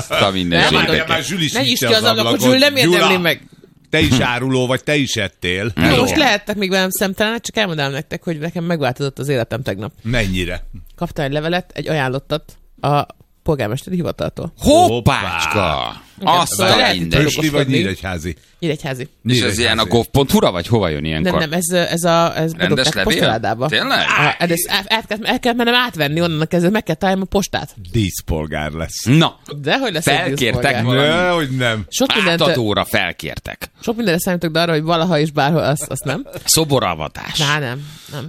Azt a mindenségeket. Már Zsül is Ne nyitja ki az ablakot, Zsül, nem érdemli meg. Te is áruló vagy, te is ettél. Na, most lehettek még velem szemtelenek, csak elmondám nektek, hogy nekem megváltozott az életem tegnap. Mennyire? Kaptam egy levelet, egy ajánlottat a polgármesteri hivataltól. Hoppácska! Azt a minden. Pösli vagy Nyíregyházi? Nyíregyházi. És ez ilyen a gov.hu-ra, vagy hova jön ilyenkor? Nem, ez bedobták postaládába. Tényleg? El kell mennem átvenni onnan kezdve, meg kell találnom a postát. Díszpolgár lesz. Na, De hogy lesz felkértek Ne, hogy nem. átadóra felkértek. Sok mindenre számítok, de arra, hogy valaha is bárhol, azt nem. Szoboravatás. Nem.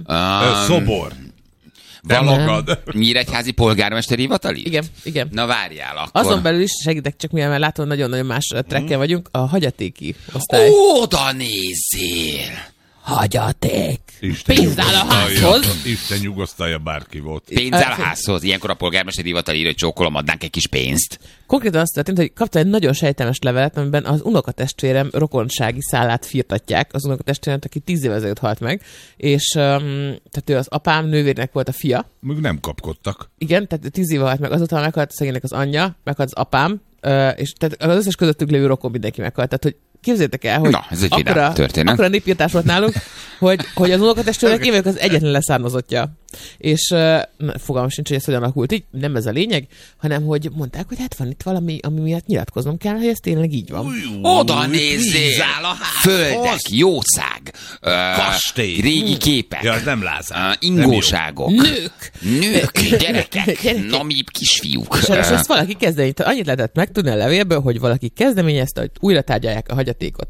Szobor. De magad. Nyíregyházi polgármesteri hivatali? Igen. Na várjál akkor. Azon belül is segítek, csak mivel már látom, nagyon-nagyon más trekken vagyunk, a hagyatéki osztály. Oda nézzél! Hagyaték! Isten Pénz áll a házhoz. Isten nyugosztalja, bárki volt. Pénz áll a házhoz. Ilyenkor a polgármesteri hivatal írja, hogy csókolom, adnánk egy kis pénzt. Konkrétan azt történt, hogy kaptam egy nagyon sejtelmes levelet, amiben az unokatestvérem rokonsági szállát firtatják. Az unokatestvérem, aki 10 évvel ezelőtt halt meg, és tehát ő az apám nővérnek volt a fia. Még nem kapkodtak. Igen, tehát 10 éve halt meg, azután meghalt szegénynek az anyja, meghalt az apám, és tehát az összes közöttük lévő rokon mindenki meghalt. Tehát, hogy képzeljétek el, hogy ez egy vidám történet. akkora népírtás volt nálunk, hogy az unokatestvérnek én vagyok az egyetlen leszármazottja. És fogalmam sincs, hogy ez hogyan alakult így, nem ez a lényeg, hanem hogy mondták, hogy hát van itt valami, ami miatt nyilatkoznom kell, hogy ez tényleg így van. Oda nézzél! Földek, jószág, kastély, régi képek, ja, nem Lázár, ingóságok, nők, gyerekek, namíbb kisfiúk. És ezt valaki kezdeményezte, annyit lehetett megtudni a levélből, hogy valaki kezdeményezte, hogy újra tárgyalják a hagyatékot.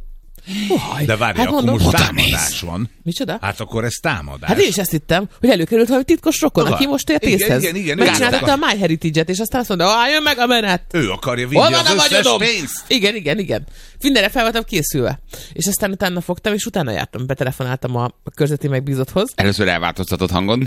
De várj, akkor most támadás van. Micsoda? Hát akkor ez támadás. Hát én is ezt hittem, hogy előkerült valami titkos rokon, aki most ért észhez. Igen. Megcsinálta a MyHeritage-et, és aztán azt mondta, jön meg a menet. Ő akarja vinni az összes pénzt. Igen. Mindenre fel voltam készülve. És aztán utána fogtam, és utána jártam, betelefonáltam a körzeti megbízotthoz. Először elváltoztatott hangon.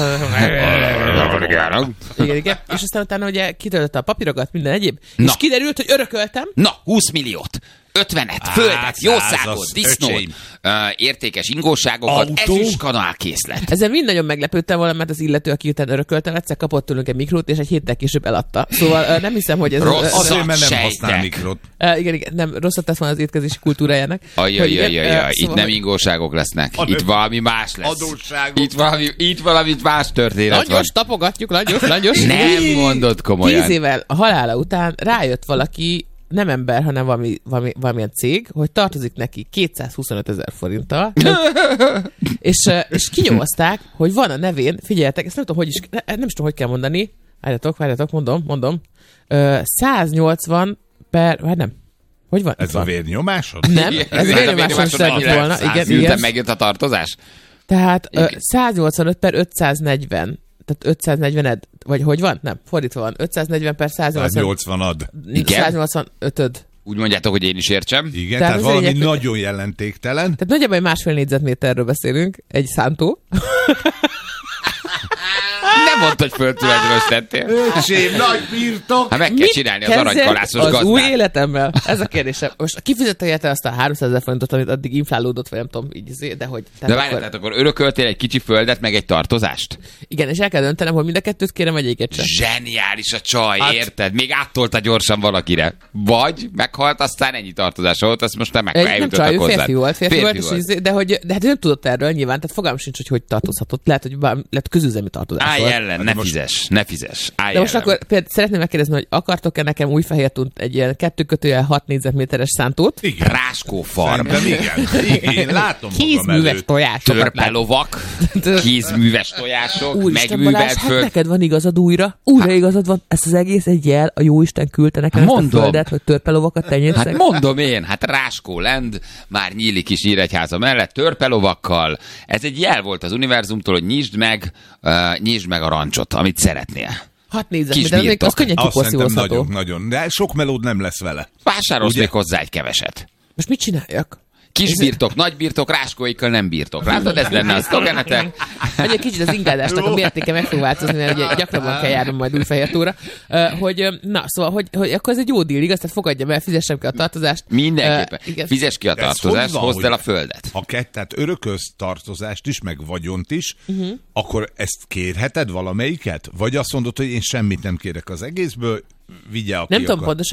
Igen. És aztán utána ugye kitöltötte a papírokat, minden egyéb. És kiderült, hogy örököltem. Na, 20 milliót. 50-et, földet, jószágot, disznót, értékes ingóságokat, ezüst kanálkészlet. Ezzel mind nagyon meglepődtem volna, mert az illető, aki után örököltem, egyszer kapott tőlünk egy mikrót, és egy héttel később eladta. Szóval nem hiszem, hogy ez... Azért, mert nem használ mikrót. Igen, nem, rosszat tesz volna az étkezési kultúrájának. Itt nem ingóságok lesznek. Itt valami más lesz. Adósságok. Itt valami más történet van. Nagyos, tapogatjuk, nagyos. Nem mondod komolyan. 10 évvel a halála után rájött valaki, nem ember, hanem valamilyen cég, hogy tartozik neki 225 000 forinttal, és kinyomozták, hogy van a nevén, figyeljetek, ezt nem tudom, hogy kell mondani, várjatok, mondom, 180 per, nem, hogy van? Ez a vérnyomásod? Nem, ez a vérnyomáson segít volna, igen. Megjött a tartozás? Tehát 185 per 540. Tehát 540 vagy hogy van? Nem, fordítva van. 540 per 180 ad. 185-öd. Úgy mondjátok, hogy én is értsem. Igen, tehát valami nagyon jelentéktelen. Tehát nagyjából 1,5 négyzetméterről beszélünk, egy szántó. Nem mondd, hogy földtulajdonostettél. Öcsém, nagy birtok. Hát meg kell csinálni az aranykalászos gazdát. Az új életemmel? Ez a kérdésem. Most kifizette érte azt a 300 000 forintot, amit addig inflálódott, vagy nem tudom, így, de hogy... De várj, tehát akkor örököltél egy kicsi földet, meg egy tartozást? Igen, és el kell döntenem, hogy mind a kettőt kérem, vagy egyiket sem. Zseniális a csaj, érted? Még áttolta gyorsan valakire. Vagy meghalt, aztán ennyi tartozás volt, azt most nem csaj, férfi volt, de hát nem tudott erről nyilván, tehát fogalmam sincs, hogy tartozhatott. Lehet közüzemi tartozás. Állj ellen, ne fizes. De most akkor például szeretném megkérdezni, hogy akartok-e nekem új Fehértunt egy ilyen 2/6 négyzetméteres szántót? Igen. Ráskófarm. Igen, látom kézműves tojások. Törpelovak, kézműves tojások, megművelt föld. Hát neked van igazad újra igazad van. Ez az egész egy jel, a jóisten küldte nekem ezt a földet, hogy törpelovakat tenyészek. Hát mondom én, Ráskó Land már nyílik is Nyíregyháza mellett, törpelovakkal. Ez egy jel volt az univerzumtól, hogy nyisd meg a rancsot, amit szeretnél. 6 négyzetméter, az könnyen kiporszívozható. Nagyon, de sok melód nem lesz vele. Vásárolsz még hozzá egy keveset. Most mit csináljak? Kisbirtok, nagybirtok, ráskóikkal nem birtok. Látod, ez lenne a szlogenetek? Hogy egy kicsit az ingázásnak a mértéke meg fog változni, mert ugye gyakrabban kell járnom majd Újfehértóra. Szóval, hogy akkor ez egy jó díl, igaz? Tehát fogadjam el, fizessem ki a tartozást. Mindenképpen. Fizess ki a tartozást, hozd el a földet. Ha tehát örökölsz tartozást is, meg vagyont is, akkor ezt kérheted valamelyiket? Vagy azt mondod, hogy én semmit nem kérek az egészből, vigye, aki nem tudom akar. pontosan,